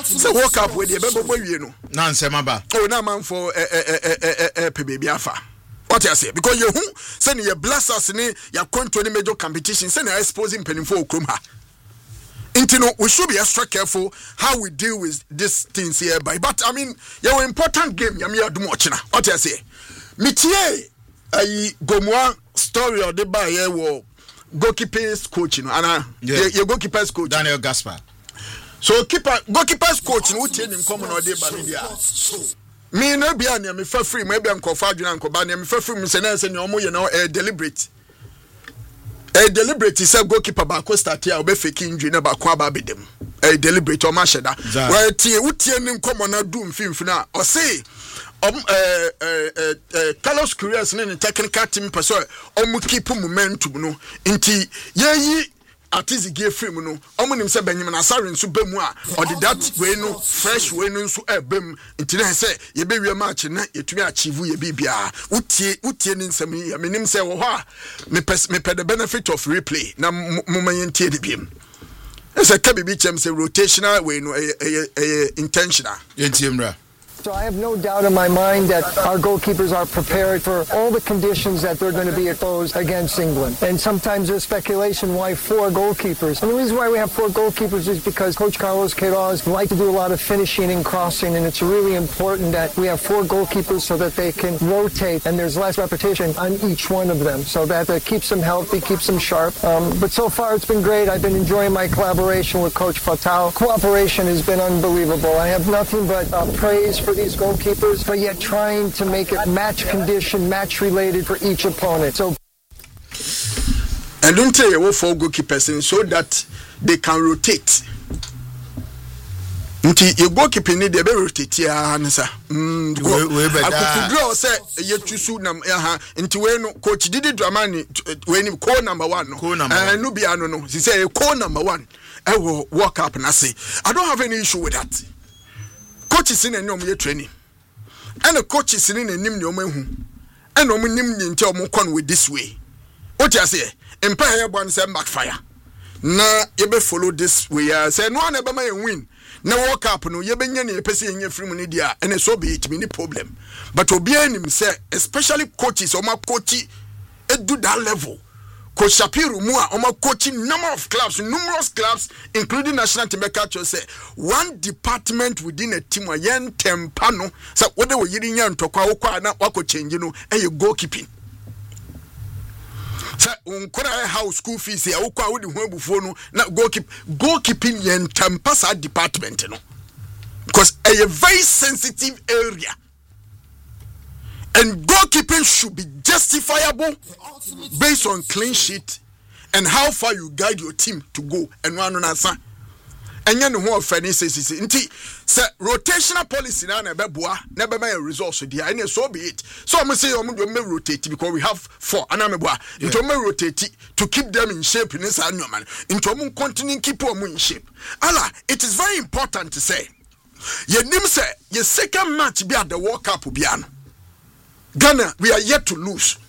say World Cup we dey bebo wie no na nsema ba oh na man for baby afa what I say because you say you bless us ni ya control any major competition say na exposing penifo okrom ha intino we should be extra careful how we deal with these things here by but I mean your important game ya me adum ochina what I say mitie ayi gomwa story or the by here wo goalkeeper's coach no ana your goalkeeper's coach Daniel Gaspar so goalkeeper's coach no tie nim come no dey ba media me no bia na me fa free me bia nkofa adwena nkoba na me fa free me se na se ne omo ye no deliberate say goalkeeper ba ko start here obe fake injury na ba ko aba bedem deliberate o ma sheda wa tie utie nim come na do mfimfina o say Carlos Queiroz ne technical team person keep momentum no nti yeyi atizi ge frame no nim se banyim na sare nso bemu a or that way no fresh way no nso ebem nti na se ye be wie match na yetumi achieve ye bibia utie ni nsem ya menim se wo ho a me the benefit of replay na momentie de biem ese ka bibi chem se rotational way no intentional yentimra. So I have no doubt in my mind that our goalkeepers are prepared for all the conditions that they're going to be exposed against England. And sometimes there's speculation why 4 goalkeepers. And the reason why we have 4 goalkeepers is because Coach Carlos Queiroz likes to do a lot of finishing and crossing, and it's really important that we have 4 goalkeepers so that they can rotate and there's less repetition on each one of them, so that keeps them healthy, keeps them sharp. But so far it's been great. I've been enjoying my collaboration with Coach Fatau. Cooperation has been unbelievable. I have nothing but praise for these goalkeepers, but yet trying to make it match condition, match related for each opponent. So and don't tell you what 4 goalkeepers so that they can rotate. Nti your goalkeeper need to be rotate ya nsa. We draw say yetusu nam nti we no coach Didi Dramani we ni call number 1 no. No be ano no. He say call number 1. I will walk up and I say I don't have any issue with that. Coaches in any of training, and the coaches in a nim no man, and no nim until Mokon with this way. What you say? Empire one send backfire. Na you be follow this way. I say no one ever may win. Now walk up no you be any person in your free money there, and so be it, many problem. But Obian himself, especially coaches or my coach, it do that level. Coach Shapiro Mua Oma coaching numerous clubs, including National Team Catcher say one department within a team yen tempano. So what they were yelling yan to kwa na wako change no and you goalkeeping. So unkora house school fees ya ukwa udi huebu phone na goalkeeping yen tempasa department no. Because a very sensitive area. And goalkeeping should be justifiable based on clean sheet and how far you guide your team to go and one on answer. And you know what Fanny says say rotational policy na beboa never may results there and so be it. So I'm say I'm going to rotate because we have 4 and I'm into rotate to keep them in shape in this annual man into continue keep them in shape. Allah, it is very important to say your name say your second match be at the World Cup biano. Ghana, we are yet to lose.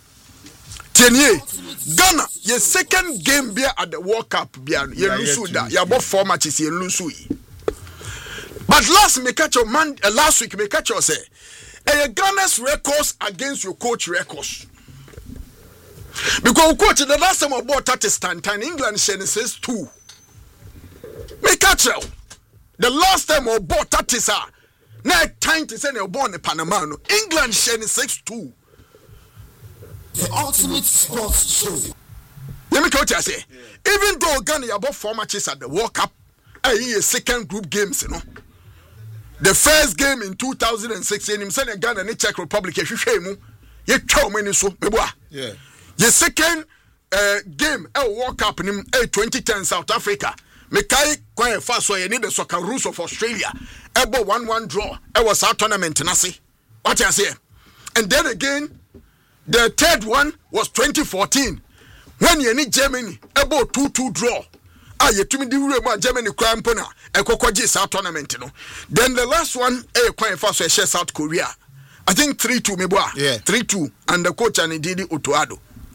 Ghana, your second game be at the World Cup. You lose that. You about 4 matches. You lose. But last week, me catch you say, Ghana's records against your coach records. Because coach the last time about that is time England says 2. Me catch you. The last time about that is now time to say you're born in Panama. England sharing 6-2. The ultimate sports show. Let me tell you, say, even though Ghana are about 4 matches at the World Cup, a second group games, you know. The first game in 2016, him saying Ghana and the Czech Republic, you yeah. The second game, World Cup in 2010 South Africa. Mekai quite fast way need the soccer rules of Australia. Ebo 1-1 draw. It was our tournament nasi. What I say? And then again, the third one was 2014. When you need Germany, Ebo 2-2 draw. You to me the Germany crampona. Ekokwaji South tournament no. Then the last one, quite fast way South Korea. I think 3-2 meboa. Yeah. 3-2 and the coach and Didi Otoado.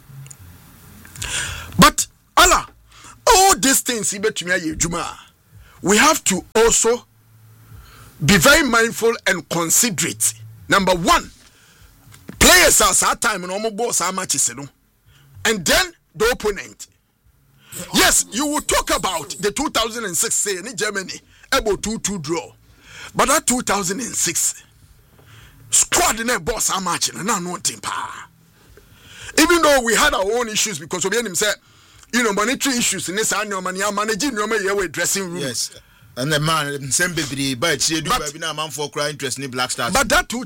But all these things we have to also be very mindful and considerate. Number one, players are that time and almost boss how much is no, and then the opponent. Yes, you will talk about the 2006 say in Germany about 2-2 draw, but that 2006 squad in a boss how much and now no team power. Even though we had our own issues because Obianim said, monetary issues in this annual money, managing your dressing room. Yes. And the man, same baby, but she do a man for crying interest in Black Stars. But that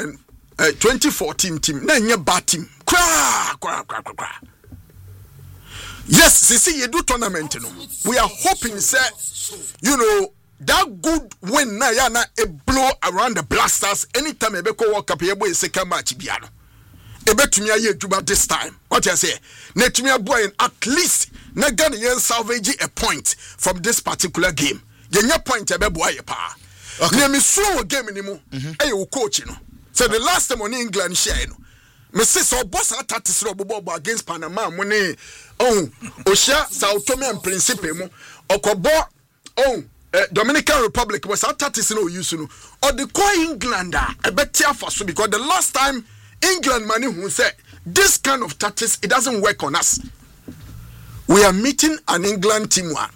2014 team, then your bad team. Yes, they say you do tournament. We are hoping, sir, that good win na a blow around the Black Stars anytime a Beko World Cup, a second match. Ebetumi aye juba this time. What I say? Netumi aboy at least na Ghanaian salvage a point from this particular game. Yenya point ebeboa ye pa. Okay. Me so game ni mu. Eh wo coach no. So the last time on England share no. Me say so boss attack bobo against Panama mo ne Osha Sao Tome and Principe mo okobo Dominican Republic was attack no use no. Or the core Englander ebetia for so because the last time England money who said this kind of tactics it doesn't work on us. We are meeting an England team one.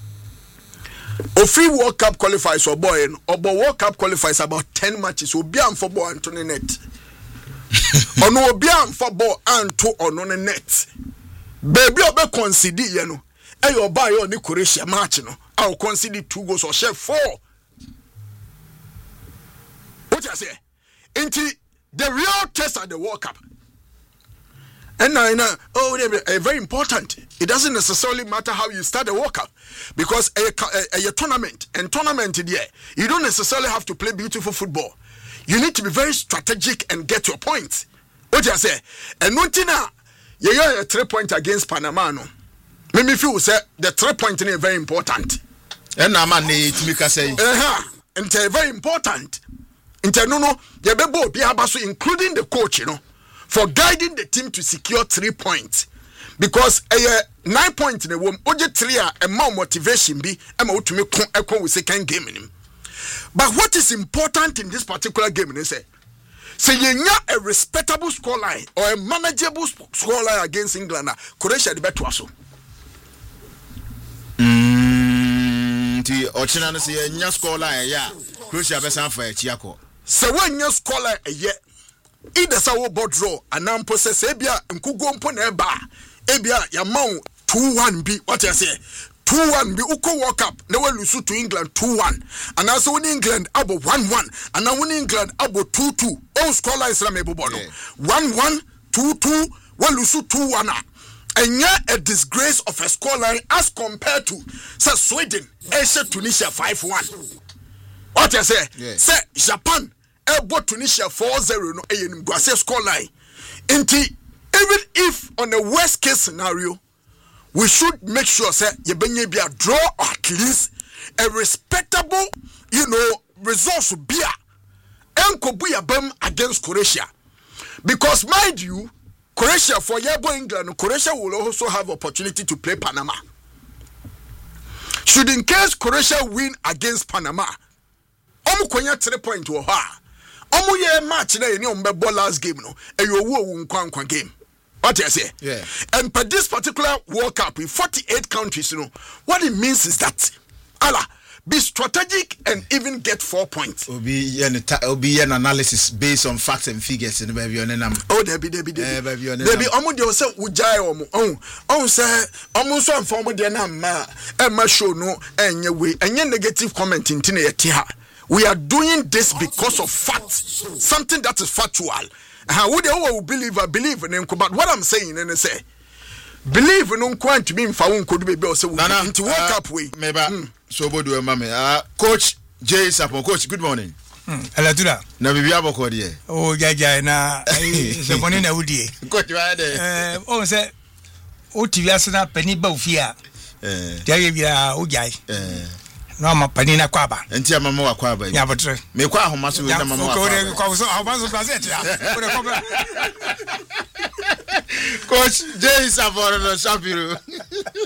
Ofi World Cup qualifies or boy World Cup qualifies about 10 matches. Obiam for boy and to the net. Ono obiam for boy and to on the net. Baby obe consider your buy your ni Croatia match no. I'll consider 2 goals or share 4. What I say? The real test at the World Cup. And now, very important. It doesn't necessarily matter how you start the World Cup. Because a tournament, you don't necessarily have to play beautiful football. You need to be very strategic and get your points. What I say? And Nuntina, you got a 3 point against Panama. No? Maybe if you say the 3 point is very important. And I'm say, and very important. Including the coach, for guiding the team to secure 3 points. Because 9 points in a woman, Oje 3 a more motivation be to make a second game in him. But what is important in this particular game is say you have a respectable scoreline or a manageable scoreline against England, Croatia the better also. Ochina say nya scoreline ya Croatia be san for Chiako. So when you scholar a year, either so board draw and now process Abia and Kugo Mpone Ba, Abia Yamau 2-1 be what I say 2-1 be Uko World Cup, no one lose to England 2-1, and also in England abo 1-1, and now in England abo 2-2. All scholar is Ramebo Bono 1-1, 2-2, one lose 2-1. And yet a disgrace of a scoreline as compared to Sweden, Asia Tunisia 5-1. What I say? Yeah. Say Japan bought Tunisia 4-0 no Guase scoreline. Even if on the worst case scenario, we should make sure say you be a draw or at least a respectable, result be a bam against Croatia. Because mind you, Croatia for Yabo England, Croatia will also have opportunity to play Panama. Should in case Croatia win against Panama, Omu kwenya 3 point wo ha. Omu ye match na eni ombebo last game no. Eyo wo nkwankwa game. What I say? Yeah. And for this particular World Cup in 48 countries, what it means is that Allah be strategic and even get 4 points. Will be an analysis based on facts and figures in the baby on them. Oh, there be omu de say ujai omu. Oh say omu so inform de na ma show no enye we enye negative comment in tina yetiha. We are doing this because of facts, something that is factual. Who they will believe in him, but what I'm saying and say believe in quite to be in Faun could be also into World Cup way. Maybe so do mame. Coach Jay Sapon, coach, good morning. Aladura. Na bibi aboko die. Oh jaja na se boni na udie. Coach wa de. Oh say o TV asana pani ba ofia. Dia bia o jai. No ma pani na kwaba. Enti amama wa kwaba. Ya botre. Me kwa ahomaso we na mama wa kwaba. Kwa so ahomaso gazette ya. Coach Jay Sapon no Shapiro.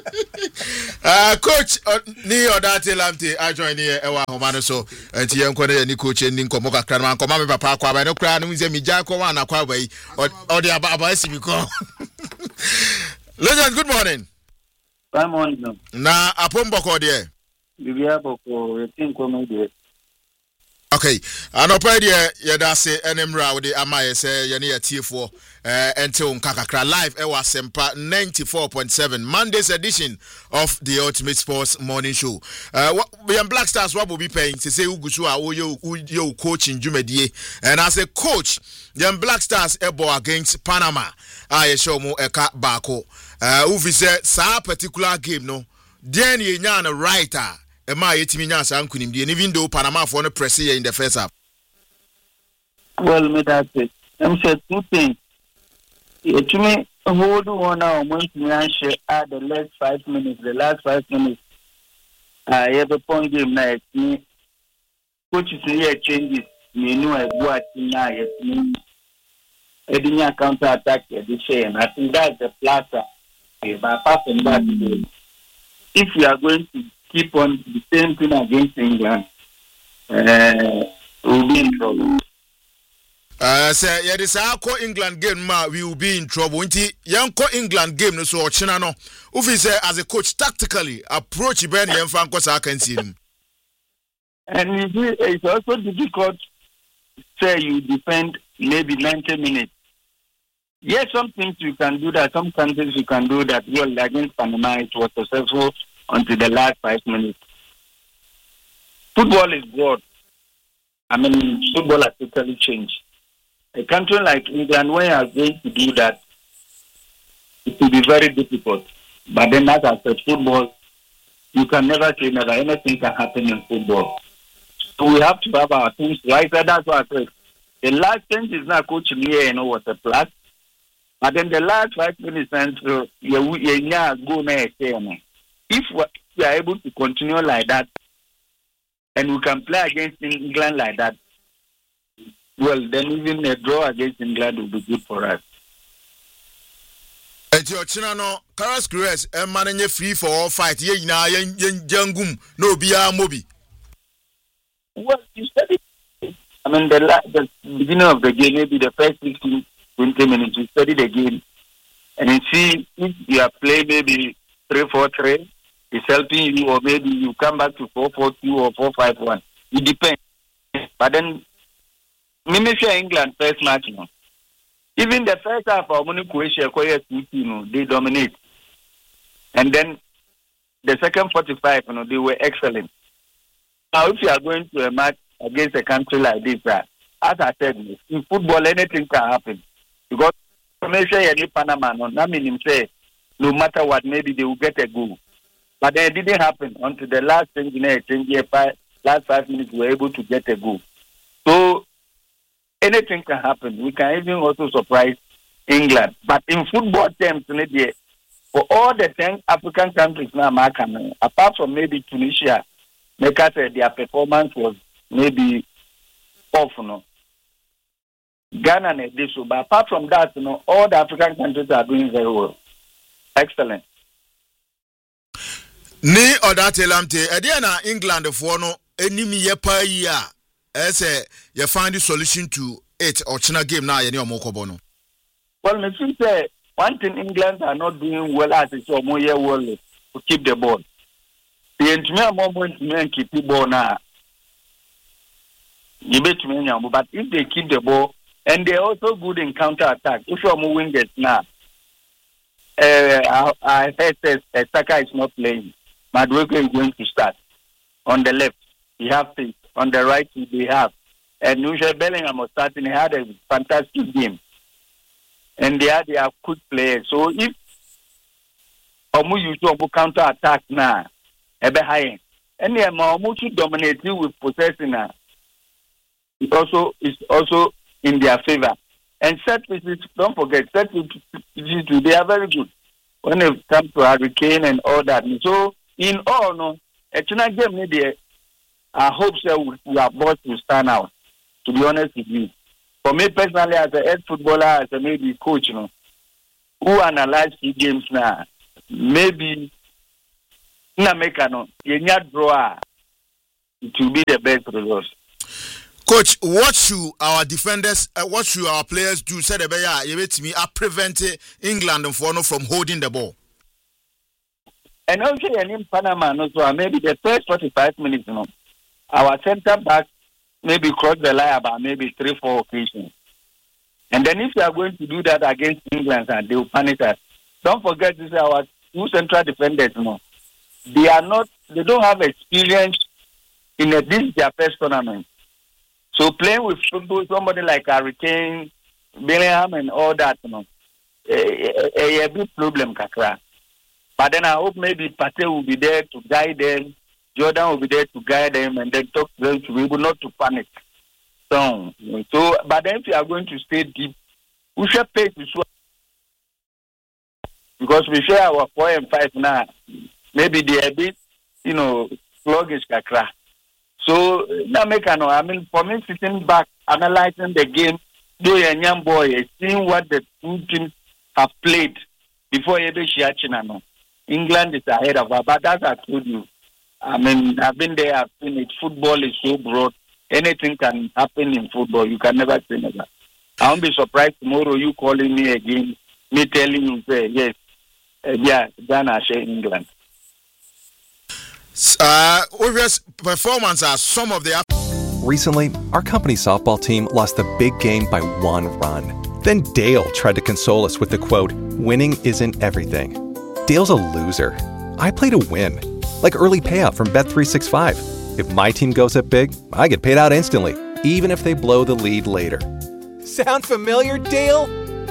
Coach ni odate lamte I join here ewa homano so enti yenko na ni coach ni nkomo kakra man koma me papa kwa ba no kra no nze mi ja ko wa na kwa ba yi o de aba esi bi ko. Legend, good morning. Good morning. Na apombo ko de Bibia boko yetin ko me de. Okay, anopa de yedase enemra wo de amaye se ye ne yetiefo until Nkakakra live Ewa Sempa 94.7 Monday's edition of the Ultimate Sports Morning Show. We Black Stars what will be paying to say Ugusu you coaching Jumedie, and as a coach, the Black Stars ebo against Panama. I show mo eka bako. Uvi say sa particular game no. Then ye nyana writer. Ema yetimi nya sa nkunim die even though Panama for no press here in the first half. Well, me that's it. I'm saying two things. To me, hold on now. Once we add the last 5 minutes, I have a point game now. Coach is here changes. Me know I go at now. Heading a counter attack at the shame. I think that's the plaza. But apart from that, if we are going to keep on the same thing against England, we'll be in trouble. Say yeah, this ko England game ma we will be in trouble. Inti yanko England game no so ochina no. Ufi say as a coach tactically approach Ben yemfa nko sa kan see him. And it's also difficult say you defend maybe 90 minutes. Yes, some things you can do that, some countries you can do that. Well, against Panama it was successful until the last 5 minutes. Football is broad. I mean, football has totally changed. A country like England, when you are going to do that, it will be very difficult. But then, as I said, football, you can never say never. Anything can happen in football. So we have to have our things right. That's what I said. The last change is not coaching here, was a plus. But then the last 5 minutes, and go if we are able to continue like that, and we can play against England like that, well, then even a draw against England will be good for us. Chinano, Karas Cruz, and manage free for all fight. Ye na jangum no biya mobi. Well, you study. I mean, the beginning of the game, maybe the first 15, 20 minutes, you study the game, and you see if you are playing maybe 3-4-3, it's helping you, or maybe you come back to 4-4-2 or 4-5-1. It depends. But then, maybe England first match, even the first half of Croatia, they dominate. And then the second 45, they were excellent. Now, if you are going to a match against a country like this, as I said, in football, anything can happen. Because Panama, no matter what, maybe they will get a goal. But then it didn't happen until the last 5 minutes, we were able to get a goal. So, anything can happen. We can even also surprise England. But in football terms, for all the 10 African countries now, apart from maybe Tunisia, because their performance was maybe off, Ghana and this, but apart from that, all the African countries are doing very well. Excellent. Ni odate lamte, ediana England for no enimi yepa ya. Ese you find the solution to it or China game now any omokobono. Well, me say one thing England are not doing well as it's more well to keep the ball. The engineer moment to keep the ball now. But if they keep the ball and they're also good in counter attack, if you're moving this now, I heard Saka is not playing. Madueke is going to start on the left. He have faith. On the right, they have. And Nugent Bellingham was starting. He had a fantastic game. And they are good players. So if Omu use to counter attack now, ebe high. And then Omu should dominate you with possessing now. It's also in their favor. And set pieces, don't forget, set pieces, they are very good when it comes to Hurricane and all that. So in all, a China game, I hope so your boss will stand out, to be honest with you. For me personally, as a head footballer, as a maybe coach, who analyze 2 games now, maybe no, you draw. It will be the best result. Coach, what should our defenders, what should our players do? Said you prevent England from holding the ball. And also in Panama, also maybe the first 45 minutes, our centre back maybe cross the line about maybe 3-4 occasions. And then if you are going to do that against England, and they will punish us. Don't forget this: our 2 central defenders, they don't have experience in this their first tournament. So playing with football, somebody like Harry Kane, Bellingham, and all that, a big problem, Kakra. But then I hope maybe Pate will be there to guide them, Jordan will be there to guide them, and then talk to them to be able not to panic. So, but then if you are going to stay deep, we should pay to swap. Because we share our 4 and 5 now. Maybe they are a bit, sluggish, Kakra. So, I mean, for me, sitting back, analyzing the game, doing a young boy, seeing what the 2 teams have played before every Shiachina. England is ahead of us, but as I told you, I mean, I've been there, I've seen it. Football is so broad. Anything can happen in football. You can never say never. I won't be surprised tomorrow you calling me again, me telling you, say, yes, Ghana share England. Obvious performance are some of the. Recently, our company softball team lost the big game by 1 run. Then Dale tried to console us with the quote, "Winning isn't everything." Dale's a loser. I play to win. Like early payout from Bet365. If my team goes up big, I get paid out instantly, even if they blow the lead later. Sound familiar, Dale?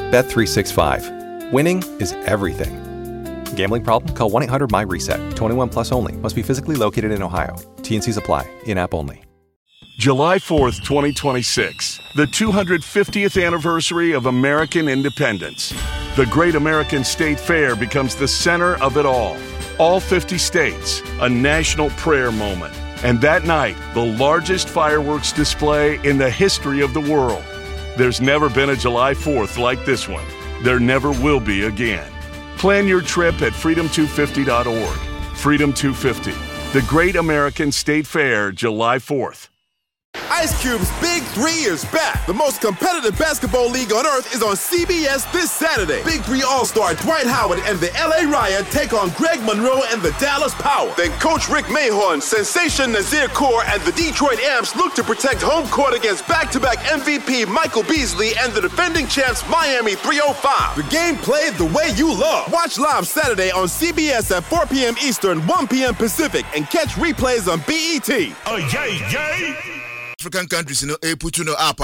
Bet365. Winning is everything. Gambling problem? Call 1-800-MY-RESET. 21 plus only. Must be physically located in Ohio. T&Cs apply. In-app only. July 4th, 2026. The 250th anniversary of American independence. The Great American State Fair becomes the center of it all. All 50 states, a national prayer moment. And that night, the largest fireworks display in the history of the world. There's never been a July 4th like this one. There never will be again. Plan your trip at freedom250.org. Freedom 250, the Great American State Fair, July 4th. Ice Cube's Big 3 is back. The most competitive basketball league on earth is on CBS this Saturday. Big 3 All-Star Dwight Howard and the LA Riot take on Greg Monroe and the Dallas Power. Then Coach Rick Mahorn, Sensation Nazir Kaur, and the Detroit Amps look to protect home court against back-to-back MVP Michael Beasley and the defending champs Miami 305. The game played the way you love. Watch live Saturday on CBS at 4 p.m. Eastern, 1 p.m. Pacific, and catch replays on BET. Oh, yay! African countries put up.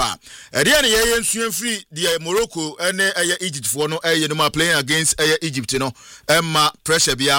Free the Morocco and Egypt for playing against Egypt, pressure be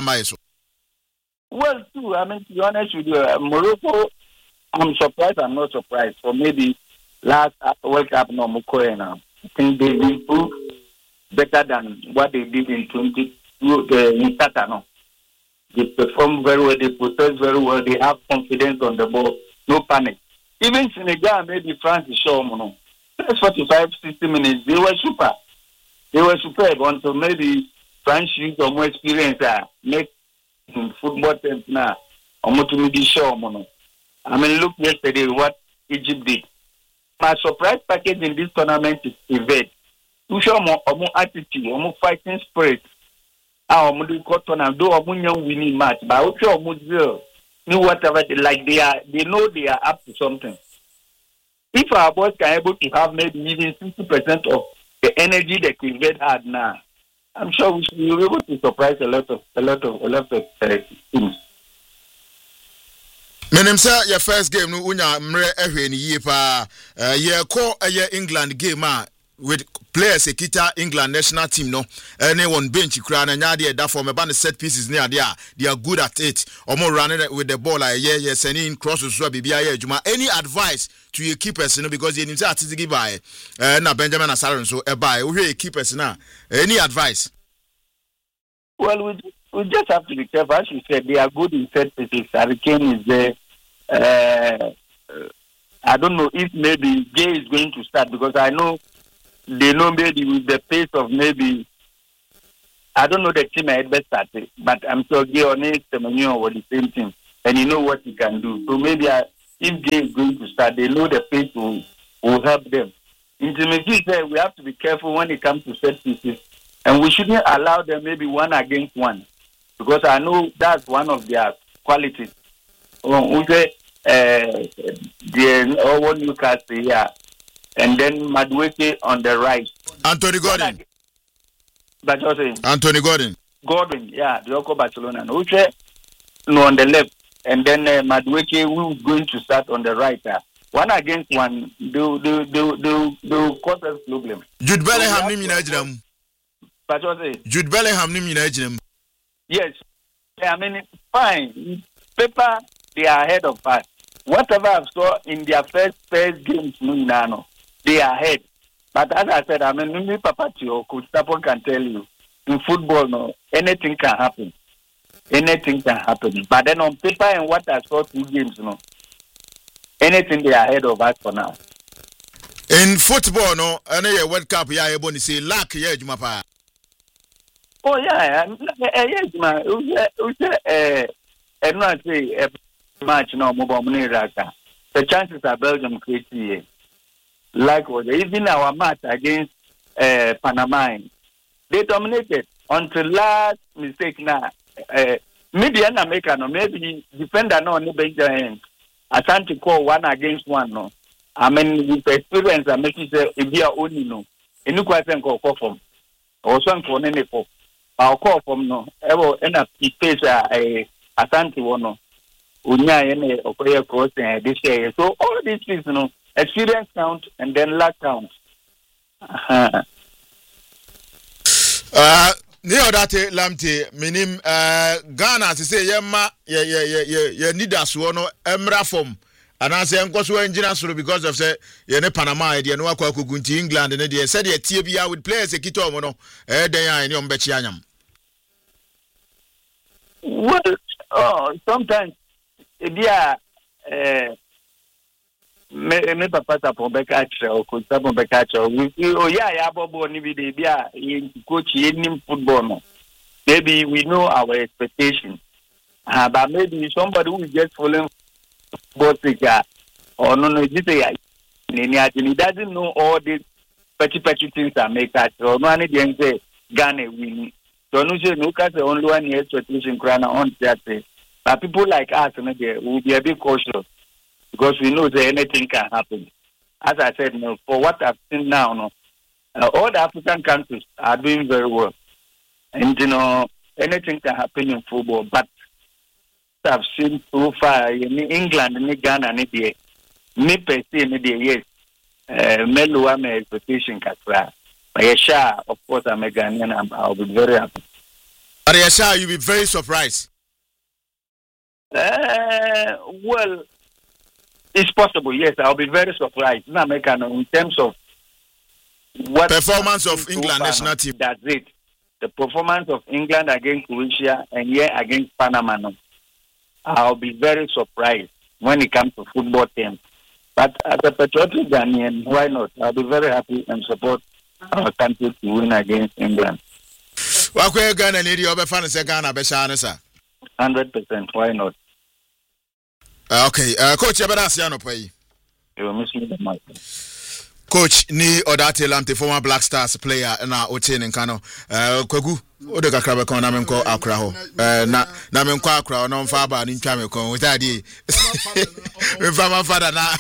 Well, too, I mean, to be honest with you, Morocco, I'm surprised, I'm not surprised. For maybe last World Cup, I think they improved better than what they did in 2022 in Qatar. They perform very well, they protect very well, they have confidence on the ball, no panic. Even Senegal, maybe France is sure, first 45, 60 minutes, they were super. They were superb until maybe France used more experience make football teams now. I mean, look yesterday what Egypt did. My surprise package in this tournament is event. You show more attitude, more fighting spirit. Winning match, but whatever they know they are up to something. If our boys are able to have maybe even 60% of the energy that Quebec had now, I'm sure we should be able to surprise a lot of things. Menem say your first game no unya mre ehwe ni yie pa ye call England game with players ekita England national team no anyone bench kura na nya de da for me ba the set pieces near there they are good at it omo running with the ball like sending crosses so bibia ye adwuma. Any advice to your keepers because you need to atigi by na Benjamin Asare so e buy we your keepers na any advice? Well, we just have to be careful. As you said, they are good in set pieces. Harry Kane is there. I don't know if maybe Jay is going to start because I know they know maybe with the pace of maybe I don't know the team I had best started, but I'm sure Gionne Semenyo were the same team, and you know what he can do. So maybe if Gay is going to start, they know the pace will help them. Intimacy said we have to be careful when it comes to set pieces, and we shouldn't allow them maybe 1 against 1, because I know that's one of their qualities. The Newcastle here, and then Madueke on the right. Anthony Gordon. But also Anthony Gordon. Gordon, yeah, the Oko Barcelona. Uche no on the left, and then Madueke who's going to start on the right. 1 against 1, do cause us problem. Jude Bellingham ni minajram. But also Jude Bellingham ni minajram. Yes, I mean fine. Paper, they are ahead of us. Whatever I saw in their first games, they are ahead. But as I said, I mean, Mimi Papatio, Coach Tapon can tell you, in football, no, anything can happen. Anything can happen. But then on paper and what I saw 2 games, no, anything they are ahead of us for now. In football, no, any World Cup, yeah, able to say lack, yeah, Jumapa. Oh yeah, yes, man. And not say a match no mobile raka. The chances are Belgium creating. Likewise, even our match against Panama, they dominated until last mistake now. Maybe an American or maybe defender no on the bench end. Asante call 1 against 1 no. I mean with experience I make it say if you are only no. Enu question call from. Or some for nene for. I'll call from no. Ever end up he face Asante one. Unya ene okoye crossing this year. So all these things, you know, experience count and then luck count. Ni odate lamte minim Ghana se say yema ye need us no emra form and I say enkoso engineer so because of say ye ne Panama e de no akwa kogunti England ne de say de tie bia with players ekito mo no den yan ne ombechi anyam. Well, sometimes dia me papa sa po beka o coach sa po beka we ya bobo ni bi de bia coach any football no. Maybe we know our expectations. But maybe somebody who is just following football or no this he doesn't know all these petty things that make us or no any say Ghana win. So no say no case only one expectation crown on that. But people like us will be a bit cautious because we know that anything can happen. As I said, no, for what I've seen now, no, all the African countries are doing very well. And you know, anything can happen in football. But I've seen so far in England, in Ghana, in the me per se, in the yes, Melo am expectation Katra. But Yesha, of course, I'm a Ghanaian. I'll be very happy. But Yesha, you'll be very surprised. Well, it's possible. Yes, I'll be very surprised. In America, in terms of what performance of England national team. That's it. The performance of England against Croatia and here against Panama. No. I'll be very surprised when it comes to football teams. But as a patriotic Ghanaian, why not? I'll be very happy and support our country to win against England. 100%. Why not? Okay. Coach, Coach ni Odate Lamte, former Black Stars player na Ochen Nkano. Kwegu ode kakra be kon na menko Accra ho. Na menko Accra no mfa ba ni ntwa me kon. Witadi. Me fama father na.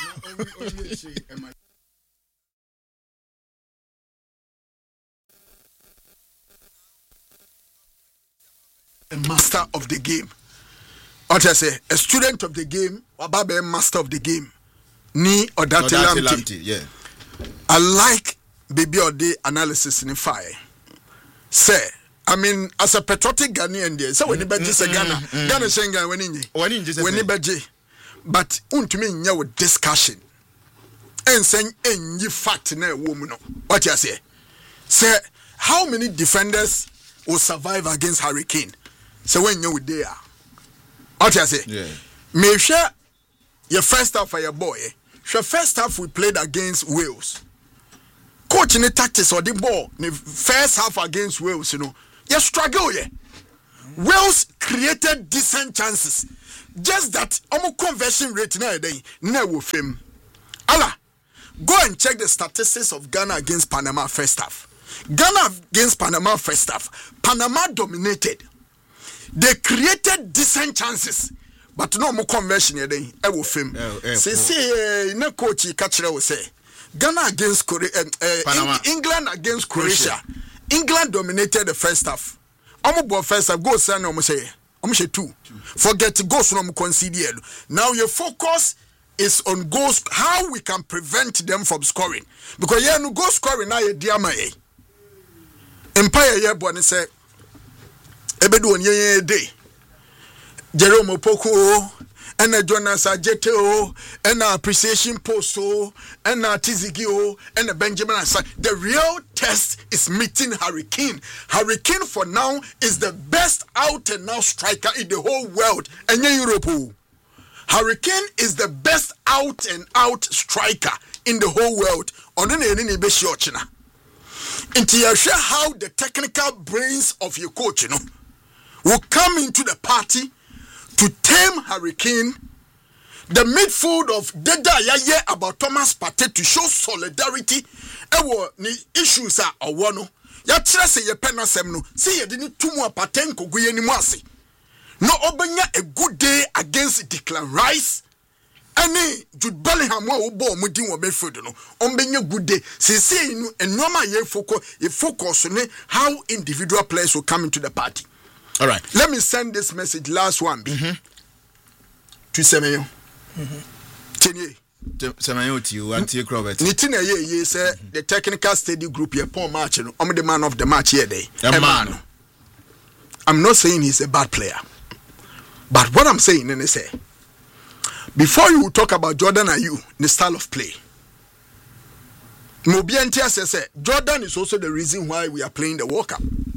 A master of the game. What I say, a student of the game, or a master of the game. Ni Odate Lamte. Yeah. I like baby or day analysis in fire. Say, I mean, as a patriotic Ghanaian, there. So when you bet say Ghana Schengen when you bet, but to me no discussion. And saying any fact na woman. What you say? Say how many defenders will survive against Hurricane? So when you there, what you say? Yeah. Make sure your first half for your boy. The first half we played against Wales. Coach in the tactics or the ball, the first half against Wales, you know. you struggle here. Wales created decent chances. Just that conversion rate now will fame. Allah, go and check the statistics of Ghana against Panama first half. Ghana against Panama first half. Panama dominated. They created decent chances, but no more conversion here. I will fame. See, no coach catcher will say Ghana against England against Croatia. England dominated the first half. First half goals and almost 2. Forget goals no concede. Now your focus is on goals, how we can prevent them from scoring. Because no goal scoring now a diama Empire ye born say ebedu on ye day. Jerome Opoko and a Jonas Ajeto and a appreciation post and a Tizigio and a Benjamin Asa. The real test is meeting Harry Kane. Harry Kane for now is the best out and now striker in the whole world. And Europe. Harry Kane is the best out and out striker in the whole world. On the into you share how the technical brains of your coach, will come into the party to tame Harry Kane. The midfield of Deda Yaye about Thomas Partey to show solidarity. Ni issues are one. Ya trust ye penasem no. See ye didn't too more Partey ko guye ni mwase. No obenya a good day against Declan Rice. Any Jude Bellingham wa ubo mudi wa midfield no. Ombenya good day. See no and normal ye focus on how individual players will come into the party. All right. Let me send this message. Last one. To Semenyo. Tenye. Semenyo to you. Anti Robert. Nitina ye say the technical study group here. Paul March. I'm the man of the match here. Day. A man. I'm not saying he's a bad player, but what I'm saying is say before you talk about Jordan Ayew, the style of play. Mobiantia says Jordan is also the reason why we are playing the World Cup.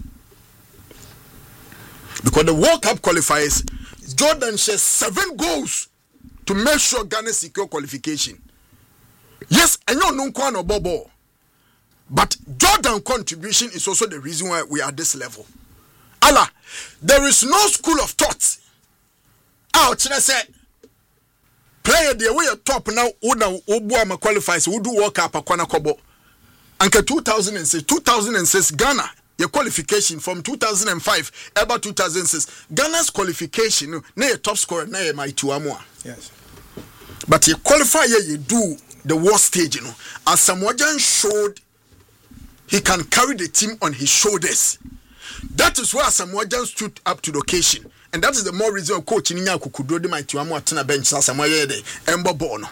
Because the World Cup qualifiers, Jordan shares 7 goals to make sure Ghana secure qualification. Yes, I know no one or Bobo, but Jordan's contribution is also the reason why we are at this level. Allah, there is no school of thought. Ouch, I said, player the way top now, Obuama qualifies, who do World Cup Akwana Kobo. Anke 2006 Ghana. Your qualification from 2005 about 2006 Ghana's qualification na your top scorer na my tuamua. Yes. But you qualify you do the world stage as Samoajan showed he can carry the team on his shoulders. That is why Samoajan stood up to the occasion, and that is the more reason coach Ninya Kukudo de my tuamua tena bench Samoaye de embo bono.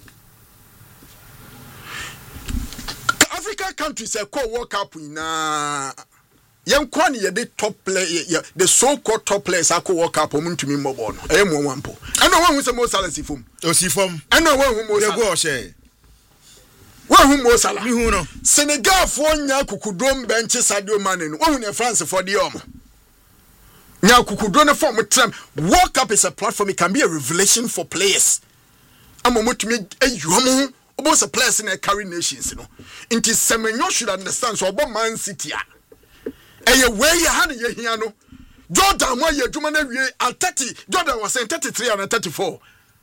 African countries are called World Cup in Young Kwani, the top player, the so-called top players are called World Cup. Omuntumi Mobono. I am one po. I know one who's the most salary from. I know one who most go share. One who most salary. Who no? Senegal for Nyakukudom benches Sadio Mane. One in France for the Nyakukudona form with Trump. World Cup is a platform. It can be a revelation for players. I'm a to me a young almost a players in a carry nations. Into Semenyo should understand. So about Man City. Eye way you had ye here no Jordan why you juma na at 30 Jordan was saying 33 and 34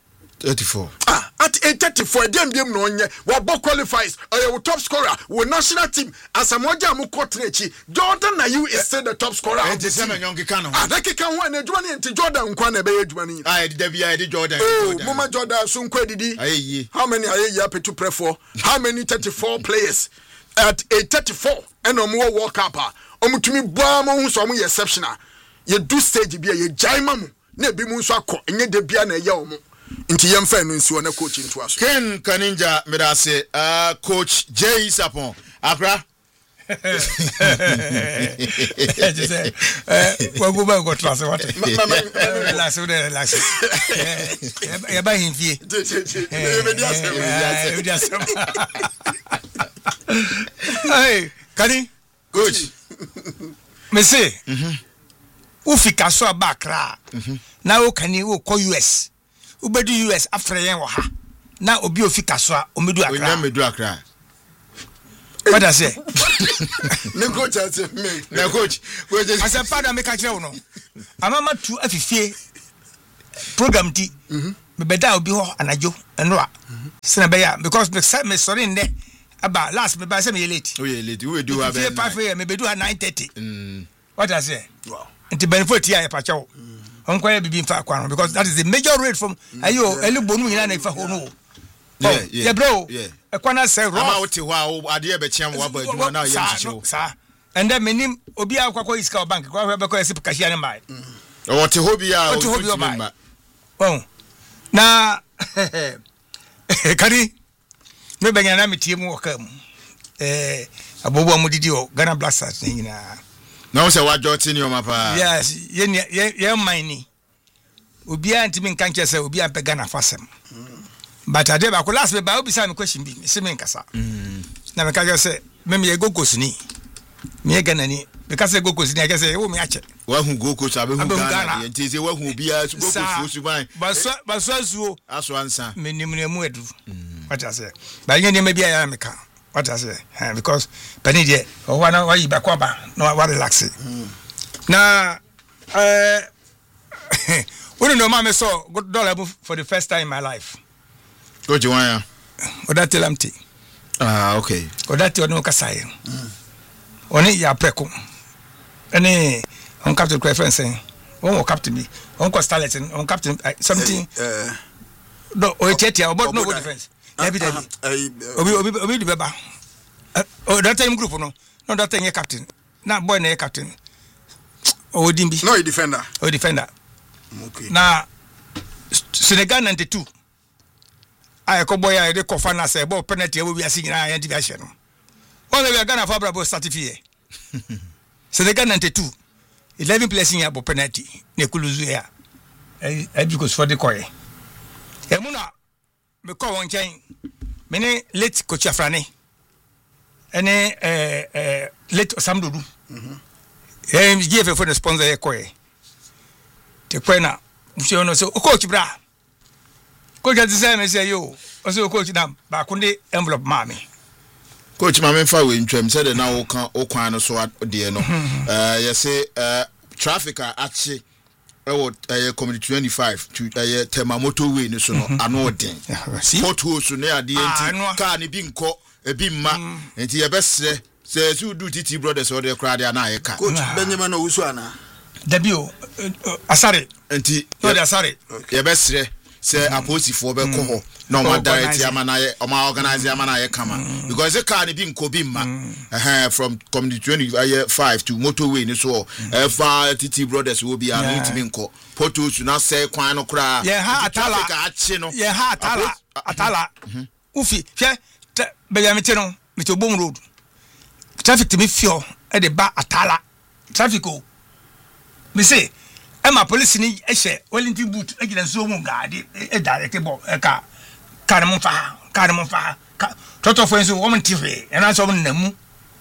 at 34 dem no onye we qualifies or top scorer we national team as amoja mu kotrechi Jordan Ayew is still the top scorer and the same young kan no that can one adwuma ni Jordan nkwa na be adwuma ni the bia the Jordan mama Jordan so nkwa didi how many aye happy to pray for how many 34 players at a 34 and no more World Cup omutumi bua mo hu so mo exceptional ye do stage bia ye jaima mu na bi mu nso akọ enye de bia na ye omo nti ye mfa no nsi wona coach nto aso Ken Kaninja medase coach Jay Sapon Accra just go back go class what relax ya ba hin fie hey Kani coach me say ufika so abakra na o kani o ko US ubedu US after yen wo ha na obi ofika so o medu Accra medu Accra what I say Ne coach ase me. Na coach. As a father make a kire no. Amama tu afifie program ti. Me beda obi ho anajo enra. Sena be ya because me sorry nde about last me by say me late. Oh yeah late. We do have 5 a.m. me be do at 9:30. What I say? Wow. Nti benefit ya pa chawo. Onko ya bibi mfa kwa no because that is the major rate from ayo elu bonu nyina na ifa ho no. Yeah bro. Ekwana say raw. Ama wote ho a ade e be chiam wa ba adwuma na ya chicho. Sa. And then menim obi akwakọ iska bank kwa be ko esip cashier ne mai. Wote ho bia o member. Bon. Na kari me benya na metie mu wakam. Abobo amudidi o Ghana Blasters ni nyina. Na wo se wa joti ni o mapa. Yes, ye mine. Obi antimi nkan kese obi ampe Ghana fasem. But ade ba ko last me ba obi sa me question bi, se me nkasa. Na me ka say me ye gogos ni. Me ye Ghana ni. Me ka say gogos ni, I say wo me ache. Wa hu gogos abe hu Ghana. Nti se wa hu obi a gogos fu suban. Ba so azuo. Aso ansa. Me nimu edu. What I say. Ba yen ni me bia ya me ka. What I say. Because pani de o wa na wa yi ba kwa ba no wa relax. Na when no mama saw $1 for the first time in my life. Go Joanna. Oda telamti. Ah, okay. Oda te ono kasai. Oni ya preko. Ene on captain reference. On captain me. On ko starlet on captain something. No, o chetia about no defense. Obi the beba. That time group no. No that time captain. Na boy na captain. O dimbi. No defender. O defender. Okay. Na Senegal 92. I ko boy I dey kofa na say ball penalty e we asi nyina yan division no. One we Ghana for brabo certificate. Senegal 92. 11 players in abo penalty. Ne kuluzu ya. E because for the koye. E mu na me ko won chen. Me ne late coach Afrane. Ene late Samdodu. Give for the sponsor e koye. Te kwena msio no so coach bra. Coach at the same say yo. Also coach dam ba kunde envelope mami. Coach mama fa we ntwam say de na wo kan o kwan no so de no. You say traffic achi e community 25 to Temamoto way no so no ano den. Photo so na ade enti car ne bi nko e bi mma enti ye besre say you do TT brothers or the crowd na ye ka. Coach Benjamin Owusu ana. Debio Asare enti no de Asare ye besre say aposifo be ko ho no ma direct amana o ma organize amana ye kama because the car ne bi nko bi mma from community 25 to motorway ni so fa TT brothers will be an ultimate nko photos na say kwan no kra ye ha atala ka achi no ye ha atala ufi hwe be ya meti no meti obom road traffic to me fio e de ba atala traffic o me say Emma police ni ehye Wellington boot agina so mu gaade e direct ball e ka karem fa toto fo enso wo mti hwe e na so mo namu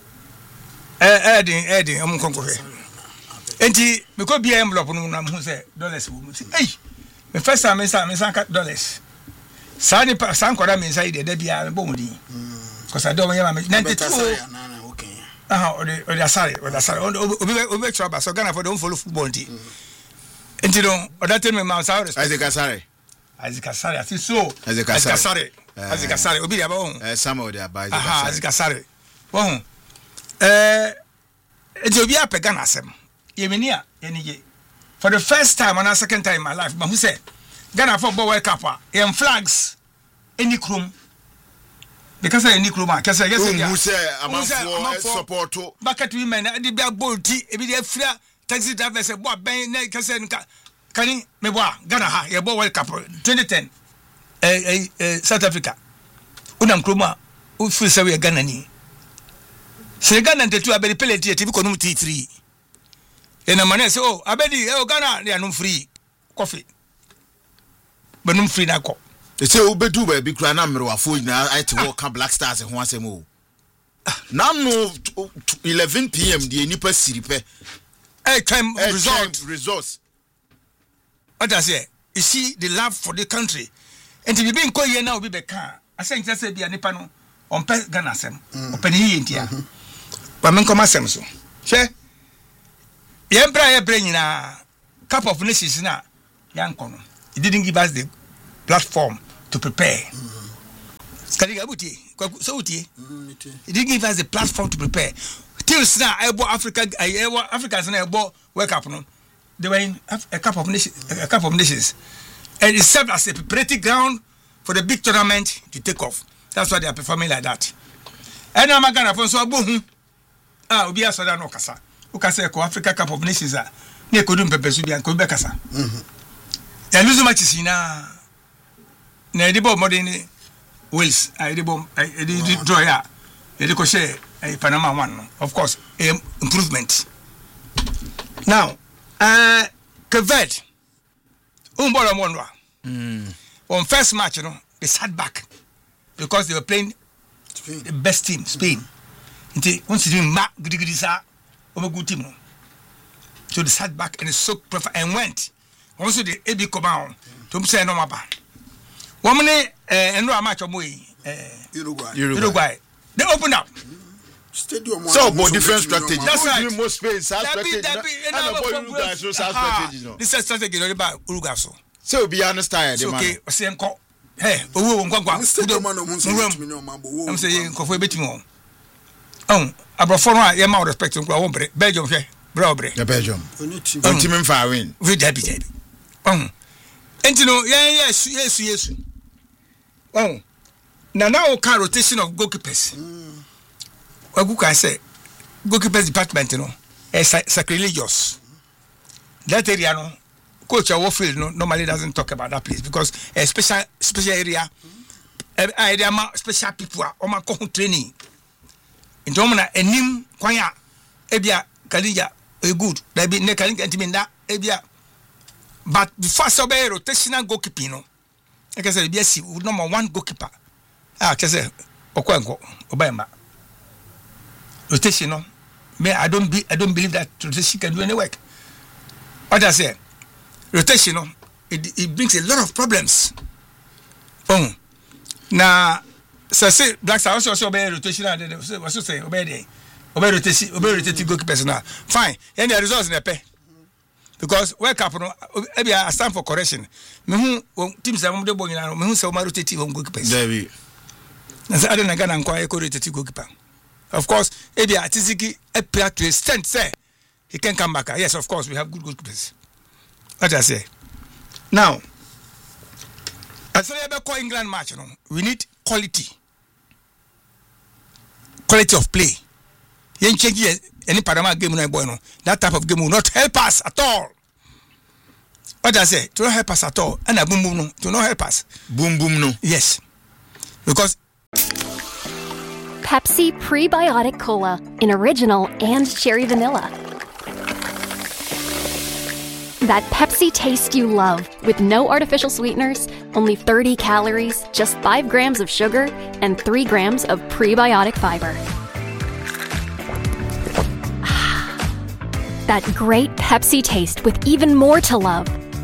edin am konko hwe enti me ko bia envelope no na mu say dollars wo mu say me first time me say dollars sa ni san koda me say de bia me bo mu din cause I don't want me 92 o Asare obi trouble so Ghana for don't follow football nti enti don oda tell me ma sa Isaac Asare ati so Isaac Asare obi dia ba won some of their buys Isaac Asare won enti obi apɛ Ghana asem yemini a yenije for the first time and a second time in my life ma who say Ghana for World Cup em flags any chrome because any chrome can say yes who say amafo support bucket women the big bolti e bi dey free taxi driver say boy ben na can say kani me boy Ghana ha ye boy World Cup 2010 South Africa unam chrome o free say we Ghana ni Senegal 92 abedi penalty TV ko num T3 ena mane say oh abedi Ghana they are no free coffee but num free na ko they say obedu ba bi kura na mmerwafo nyina ite walk Black Stars ho asem o na no 11 PM the nipa siripe time results what I say you see the love for the country and to be being ko ye na obi be kan I say say bia nipa no on pe Ghana asem open here ntia but men come asem so hwe ye bra nyina Cup of Nations na yankono it didn't give us the platform to prepare Kadiga buti so utie it didn't give us the platform to prepare teams na Africans na World Cup no they were in a Cup of Nations and it served as a preparatory ground for the big tournament to take off. That's why they are performing like that. And I'm going to so boom. Obi asoda no kasa. Ukasa ko Africa Cup of Nations a na kodum pepesu bi an ko be kasa. Ya lose matches na edibo modern Wales, edibo draw ya. Ediko share Panama one. Of course, improvement. Now, Keved Umbola Monwa. On first match, they sat back because they were playing Spain. The best team, Spain. Once you good team. So they sat back and they soaked and went. Also the AB Coban to say no maba. Woman and no match of Uruguay. They opened up. Stadium so more different strategy. That's right. Most Spain strategy. This is strategy about Uruguay. So be understand. Okay, say nko. Hey, owo ngwangwa. I'm saying nko for betimo. Abrofo no ye ma respect nko wo bre. Belgium hwe. Bre. The Belgium. Team mfa win. We dabi. Entino yes. Now can rotation of goalkeepers. Ogu can say goalkeepers department sacrilegious. That area no coach at Warfield normally doesn't talk about that place because a special area special people are training. In Domina enim kwanya ebia Kalija good there be ne Kalija entiminda ebia but before so be rotational goalkeeping no like I said BSC number 1 goalkeeper kese okwanko obayamba rotation no me I don't believe that rotation can do any work. What I say rotation no it brings a lot of problems. Now say Black Stars also obey rotation and also say obey rotation goalkeepers now fine and the results in the pay because World Cup no maybe I stand for correction me who teams that dey boy na me who say o rotate goalkeepers there na say adena Ghana nko e rotate goalkeeper of course maybe Atiziki appear to extent say he can come back. Yes, of course we have good goalkeepers. What I say now I say about England match no we need quality of play. Yen check any Panama game no boy no. That type of game will not help us at all. What I say, to not help us at all. And a boom no, to not help us. Boom no. Yes. Because Pepsi Prebiotic Cola in original and cherry vanilla. That Pepsi taste you love with no artificial sweeteners, only 30 calories, just 5 grams of sugar, and 3 grams of prebiotic fiber. That great Pepsi taste with even more to love.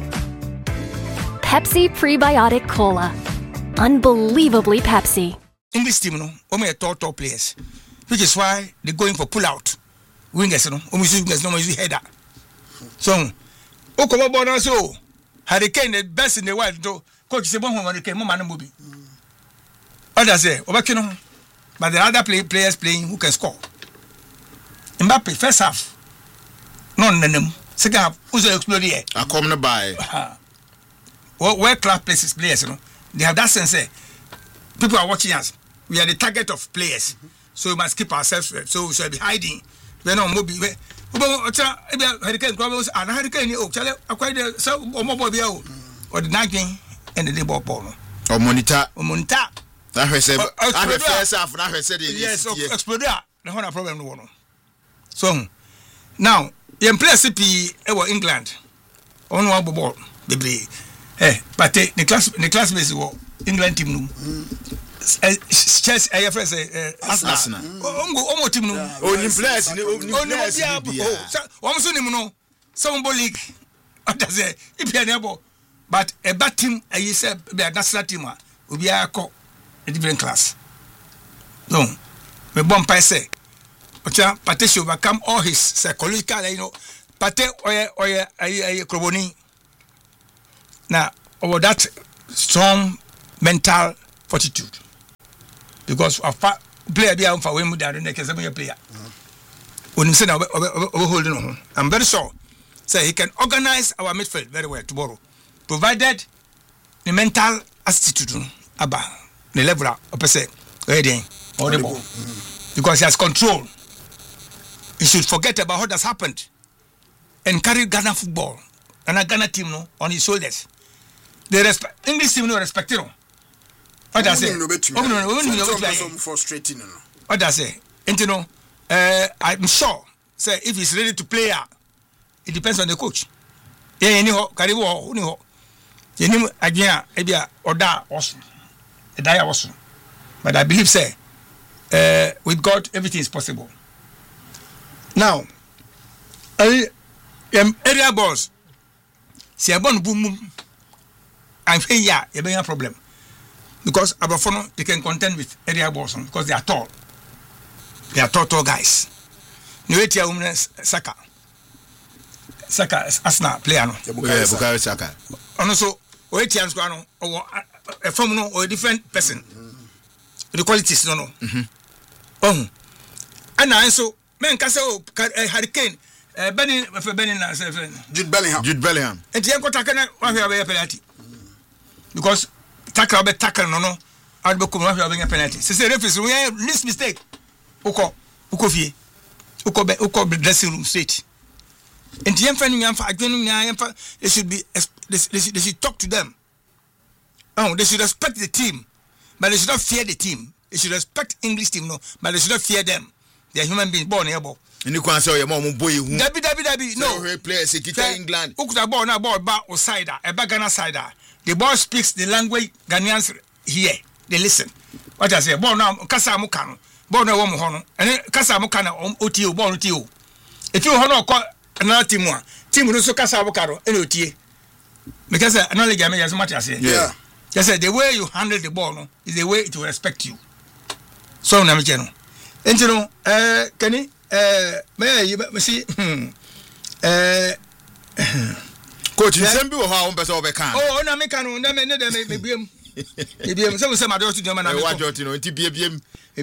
Pepsi Prebiotic Cola. Unbelievably Pepsi. English team no, only top players, which is why they're going for pull out. Wingers no, wingers no header. So, Okobo Bono so Hurricane the best in the world. To coach say one Hurricane, more man movie. Others say Obakino, but the other players playing who can score. Mbappe first half. No, second half, who's explode here? I come to buy. Where class places players, you know, they have that sense. People are watching us. We are the target of players, so we must keep ourselves. So we should be hiding. We are not mobile. Hurricane problems and Hurricane. Oh, Charlie, acquired so mobile or the nagging and the labor ball. Or monitor. That was said. I first half. Now I said yes. Explode. The whole problem no one. So now. In place CP England on one ball baby but the classmates were England team no chess Arsenal omo team no in place so no some league others if you never but a bad team I say be a national team obi a different class so me bomb say Ocha Pate should overcome all his psychological, Pate oye Kroboni. Now, over that strong mental fortitude. Because a player be out for women that make a player. When you say holding on, I'm very sure. Say he can organize our midfield very well tomorrow, provided the mental attitude about the level of person reading or the ball, because he has control. He should forget about what has happened and carry Ghana football and a Ghana team on his shoulders. The English team no respect him. What does it? Frustrating. What does it? And I'm sure. Say if he's ready to play, it depends on the coach. Yeah, anyhow, Kariwo, anyhow. You know, again, Ebia Oda also, Edaya also. But I believe, say, with God, everything is possible. Now, area balls. See a bon boom. I'm saying, yeah, you have a problem. Because Abafono, they can contend with area balls because they are tall. They are tall guys. Nuetia woman Saka. Saka Asna player no. Bukayo Saka. And also, Oetian Squano or a form or a different person. The qualities no. Oh. And also, men Castle Hurricane, Benny Jude Bellingham. And the Uncle Takana, one have a penalty. Because tackle be tackle no. I'll be coming having a penalty. Say referee, we have this mistake. Uko fie. Uko dressing room straight. And the they should be they should talk to them. Oh, they should respect the team, but they should not fear the team. They should respect English team, no, but they should not fear them. They are human beings born here. And you can't say your mom boy who Dabi no players England. Ukuta ball na ball back or side a back Ghana side. The ball speaks the language Ghanaians hear. They listen. What I say, ball now kasa mukano. Ball na woman hono. And kasa mukana OTO ball OTO. If you hono another team no so kasa mukaro any OTO. Because knowledge I mean as much as say. Yeah. Just say the way you handle the ball no is the way it will respect you. So na me cheno. Enti no Kenny may you see coach Nsembi wo ha won pese obeka oh na me kan na me biem so we say my daughter na me wa daughter no nti biem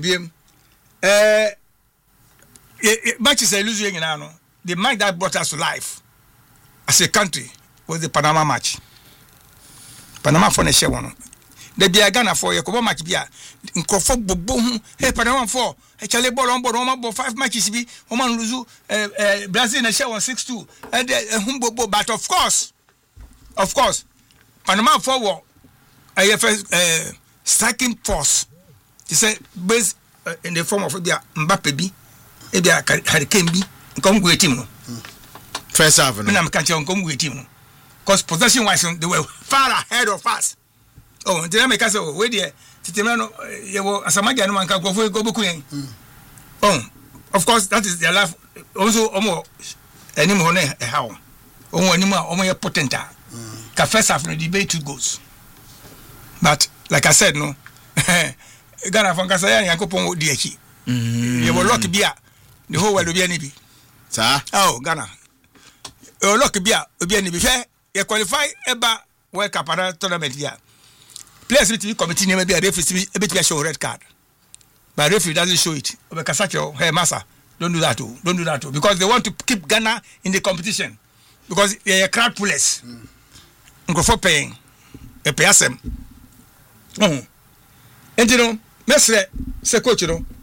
matches are losing now no the match that brought us to life as a country was the Panama match. Panama for the share one the bia Ghana for Yakobo match bia nkofo bobo hu hey Panama for Chale ball on board 5 matches be woman lose Brazil na share 1-6-2 and humbo but of course Panama forward first striking force they say based in the form of Mbappe bi Hurricane bi come go team no first half no na come go team no cause possession wise they were far ahead of us. Oh, did I make us away there? Titimano, you were as a man can go for go book. Oh, of course, that is their life. Also, any more how? Oh, any more potenta. First half the debate 2 goals. But like I said, no, Ghana from Kasaya and Kopon DH. You were lucky beer. The whole world will be any be. Sir? Oh, Ghana. You lucky beer will be any be fair. You qualify about World Cup tournament here. Players will be committee name be a referee a bit show red card. But referee doesn't show it. Obekasacho, hey massa, don't do that too. Because they want to keep Ghana in the competition. Because they are crowd pullers. Go for paying. They pay us them. And you know, Mestre, say coach, you know,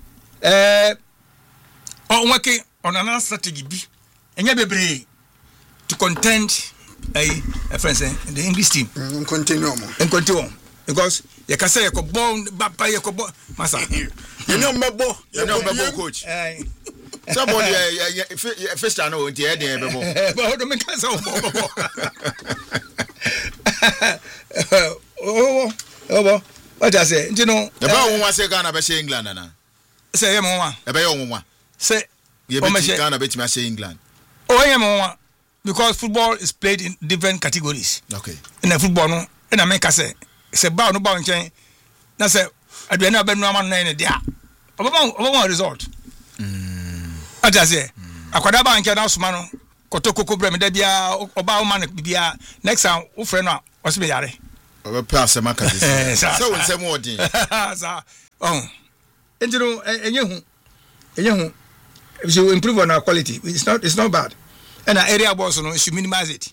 on working on another strategy B. And you be to contend a friend in the English team. Continue. Because you can say you could born Bapa, you could born Massa. You know, Mabo, coach. Somebody, first I know, the idea, but don't make us oh, what I say, you know, about 1 second, I say England, say, Mama, about 1 say, you bet me say England. Oh, I am because football is played in different categories. Okay. In the football, no, and I make us say bow no bow chain. That's it. I do not be no man in there. About result. what I say akwada ba nke na soma no kotokoko bre me da bia oba o ma no bia next time wo frɛ no a wo se me yare oba pass ma ka this so won say mo odin sa enjiro enye hu if you improve on our quality it's not bad and our area boss no should minimize it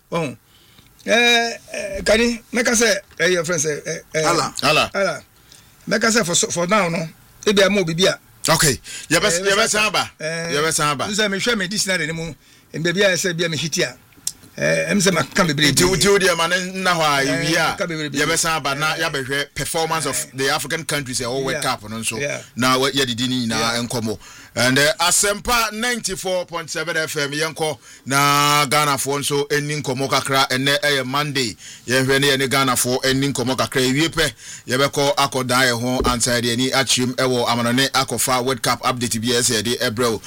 kani make us say your friend say ala make us say for now no e be am obibia okay you be san ba nse me hwe me dictionary ni mu e be bia say bia me hitia em say makka bebre do dey man na ho a ewia you be san ba na ya be hwe performance of the African countries all World Cup no so na ya didi ni na enkomo and Asempa 94.7 FM yenko na Ghana for nso eni nkomo kakra ene Monday yenhwe ne ene Ghana for eni nkomo kakra ewiepe yebeko akodan ye ho anside eni achim ewo amanone akofa World Cup update BS ye de ebro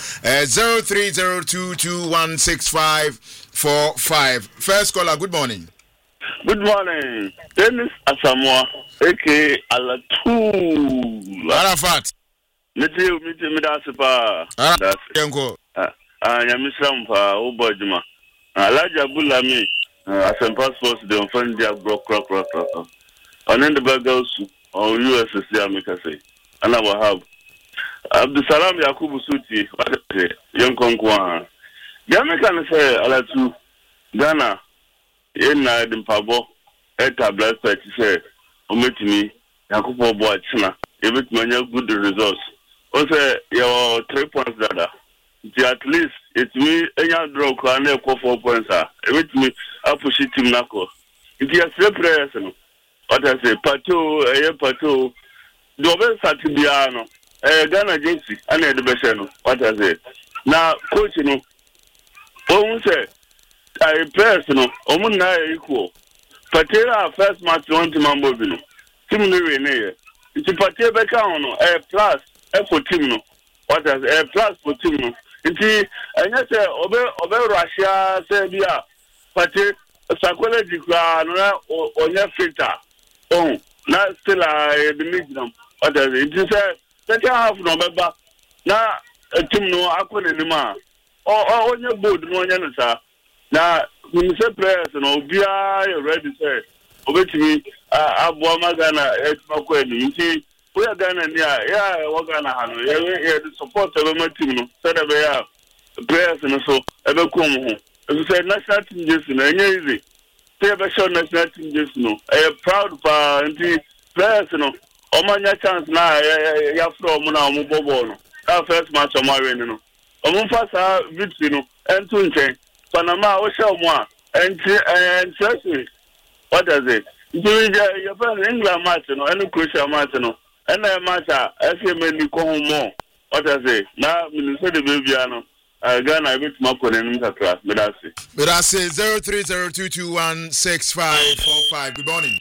0302216545 first caller good morning Dennis Asamoah aka Alatu Arafat me da sepa da yenko nyamisram pa obojuma Alaja Bulami Asempa Sports de on dia block on the bagels on USSD America say and I will have Abdusalam Yakubu Suti yenko kwa Jamaica say Alatu Ghana na dimpabo tablet set say ometimi Yakubu boy china ebetmanya good results also your 3 points dada at least it me enya draw kwa na ekwo 4 points ebetmi apush team nako it is three players no what I say pato do be satibia no Ghana jersey ana edebeshe no what I say na coach no o say I press no omun na equal Patera first match one to mambo bino team no we ne it's Patera be count no plus for team no what is plus for team no nti anya say obe Russia say bia Patera psychology kwa no onya filter na still the medium what is it say second half no beba na team no akone ni ma onya board no onya no sa na when you say players no bia ready say obetimi abo magana etmako eni nti we are Ghana ya we Ghana ha no ya support the team no say that be players no so ebe kom ho so say national team jersey no enye easy say be show national team jersey no proud pa nti players no omanya chance na ya from na omo bobo no that first match omo win no omo fasa victory no entu nchen Panama o show mo and Chelsea what does it you play England match no and Croatia match no and match FMN ni ko mo what does it na minister de bebiano Ghana bit mako na nka class me da say 0302216545 good morning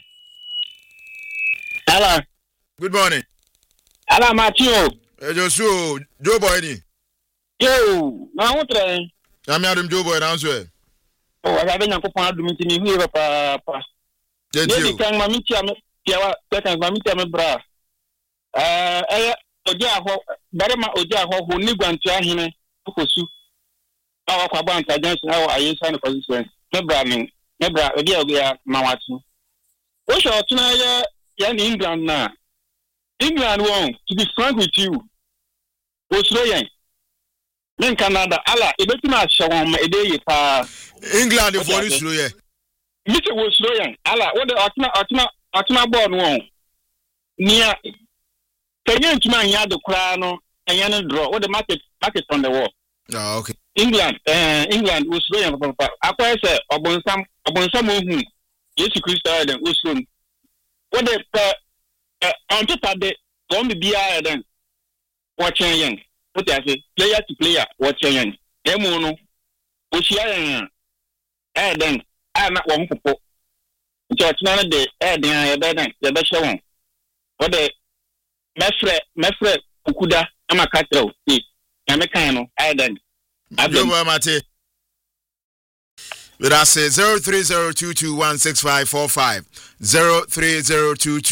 hello good morning hello Matthew Joshua Joe boy ni yo na wotre I'm Adam Joe boy answer. Oh, I have been a do meeting here, Papa. Did you? Can mammy bra. Barama Oja, who live and try him to pursue our Quabant against how I sign a position. Nebra, Odia, Mawatu. What's your tonight? Yan England now. England won't, to be frank with you. What's Royan? In Canada, Allah, it doesn't show on a day England for this slow, yeah. Mr. was slow, Allah, what the Atma born won't. Near Kenyan to man, you had the crown and yan draw, what the market on the wall. Oh, okay. England was slow, Papa. I say, upon some whom yes, Christian and Usum. What the on top of the don't be then watching young. What I say, player to player, watching Emono, Ocean, then I'm not one for George none of the the best one. What the Mestre, Ukuda, Amakato, Amacano, then Mate. But I say 0302216545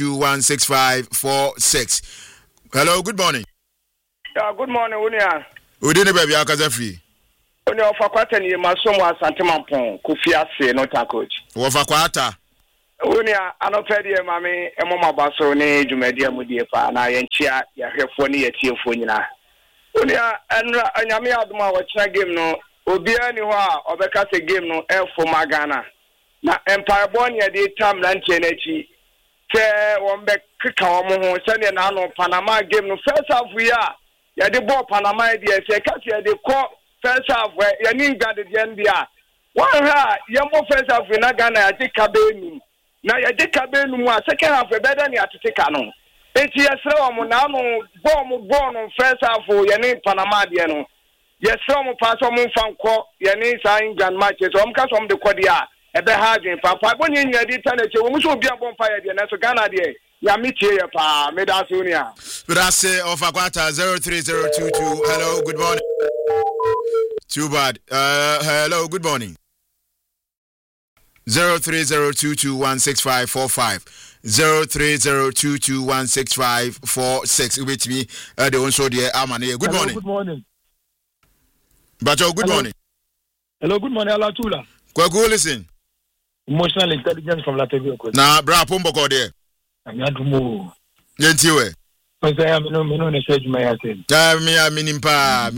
0302216546. Hello, good morning. Good morning, Unia. Udine baby akaza free. Oni ofa kwata ni masomo asante mampon Kofi Ase no ta coach. Ofa kwata. Oni anopedi mame emoma baso ni dwumadi amudie pa na yenchia ya hwefo ni yetiefo nyina. Oni anra anyame adoma wa kira game no obia ni ho a obeka se game no efo magana. Na Empire Born ya de tam na nche na chi. Te wombe kika wo ho se ne na no Panama game no first half ya de ball Panama de se ka se de ko first half ya ni ngade de ndia. One ha yambo first half na Ghana ya de kabenu. Na ya de kabenu mu a second half better ni atete no. Enti yesre wo na no ball no first half ya ni Panama de no. Yesre wo pass wo mfanko ya ni sa England matches wo mka so de kodia ebe hardin papa boni nya di taneche wo muso bia bon fire de na so Ghana de ya mitie ya pa meda sonia Brase of Akwata 03022. Hello, good morning. Too bad. Hello, good morning. 03022165545 03022165546 with me the onso there amane. Good morning. Good morning. Bajo, good morning. Hello, good morning Alatula. Kwaku listen. Emotional intelligence from Latevia. Na bra pombo ko there. Anyadumo. Yentiwe. Because I am no ne say juma ya say. Minimpa.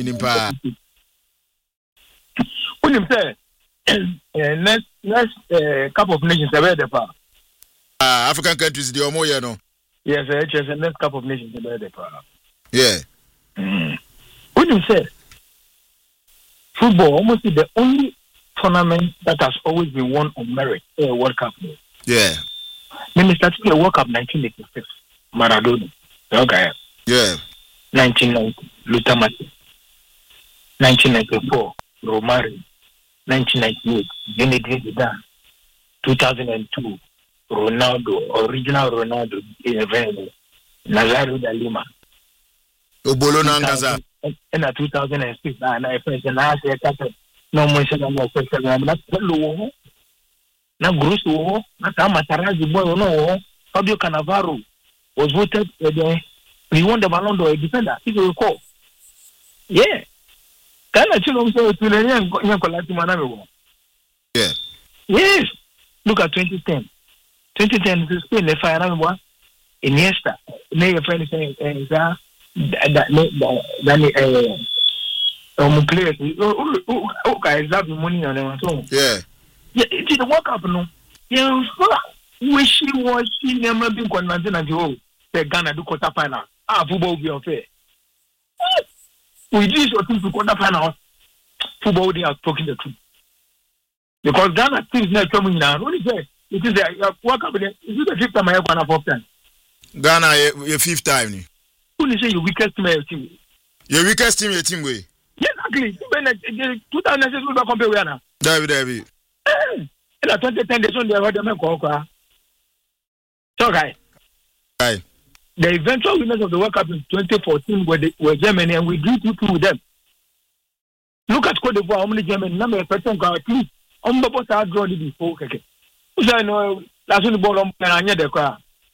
Unim say next Cup of Nations be there pa. African countries the omo here no. Yes, HS next Cup of Nations be there pa. Yeah. Unim say football almost the only tournament that has always been won on merit, World Cup. Yeah. Then we started the World Cup 1986, Maradona. Okay. Yeah. 1990, Luther Matthews. 1994, Romario. 1998, Zinedine Zidane. 2002, Ronaldo, original Ronaldo, Nazario da Lima. Obolo Nangaza. And 2006, I first and I said, no more said I'm not low. Now Grosso, not Amatarazi boy, no. Fabio Cannavaro was voted. He won the Ballon d'Or defender. If you recall, yeah. Can I tell you so? Yeah. Yes. Look at 2010. 2010 is Spain. The final one. Iniesta. Your friend is saying that. Players, okay, that money on them. Yeah. Yeah, it's the World Cup, no. Yeah, wish he was in the American continent and the Ghana do quarter final. Football will be unfair. We did your team to quarter final. Football, they are talking the truth. Because Ghana teams not coming now. What is it? It is a World Cup. Is it the fifth time I have won a fourth time? Ghana, your fifth time. Who is your weakest team? Your weakest team, your team way. Yes, exactly. 2006 we compare with now. David. In 2010, they the other man call. So, guy. Right. The eventual winners of the World Cup in 2014 were Germany, and we drew 2-2 with them. Look at Cote d'Ivoire, how many Germany number of person go at least. On the post, I draw the before. Okay. So I know that's when the ball on the car.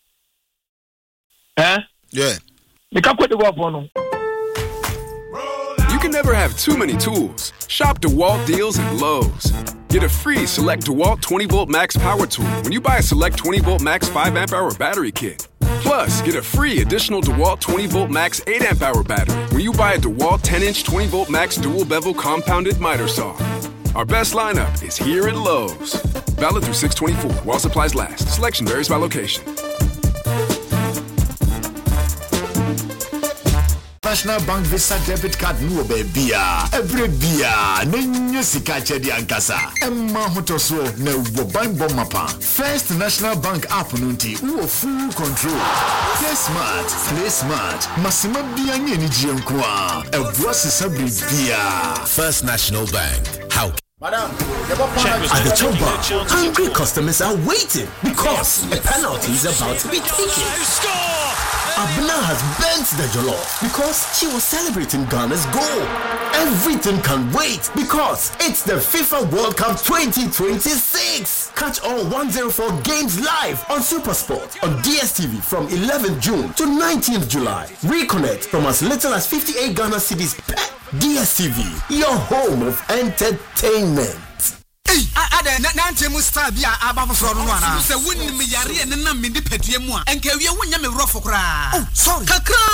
Yeah. The Cote d'Ivoire for You can never have too many tools. Shop DeWalt deals at Lowe's. Get a free Select DeWalt 20-volt max power tool when you buy a Select 20-volt max 5-amp-hour battery kit. Plus, get a free additional DeWalt 20-volt max 8-amp-hour battery when you buy a DeWalt 10-inch 20-volt max dual-bevel compounded miter saw. Our best lineup is here at Lowe's. Valid through 6/24 while supplies last. Selection varies by location. National Bank Visa debit card no bia every bia nenye sika chedi ankasa emma hotoso na wo bank mapa First National Bank app nunti wo full control Play smart play smart masima bia nye ni jienkoa ebua sisa bia First National Bank how Madam, at the top bar, hungry customers are waiting because a penalty is about to be taken. Abna has bent the jollof because she was celebrating Ghana's goal. Everything can wait because it's the FIFA World Cup 2026. Catch all 104 games live on SuperSport on DSTV from 11th June to 19th July. Reconnect from as little as 58 Ghana cedis per DSTV, your home of entertainment. Ada na star bia aba foforo no ana. Se wonni me yare ne na me de padua mu a enka wie wonya me wrofo kra. Oh, sorry. Kakra